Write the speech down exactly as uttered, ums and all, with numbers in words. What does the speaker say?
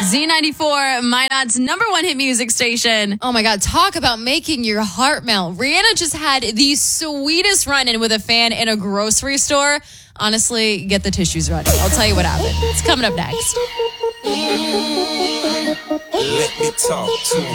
Z ninety-four, Minot's number one hit music station. Oh my God, talk about making your heart melt. Rihanna just had the sweetest run-in with a fan in a grocery store. Honestly, get the tissues ready. I'll tell you what happened. It's coming up next. Let me talk to